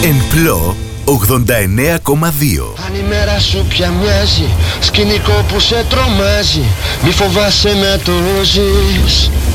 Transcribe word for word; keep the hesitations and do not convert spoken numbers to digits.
Εν πλώ ογδόντα εννέα κόμμα δύο. Αν η μέρα σου πια μοιάζει σκηνικό που σε τρομάζει, μη φοβάσαι να το ζεις.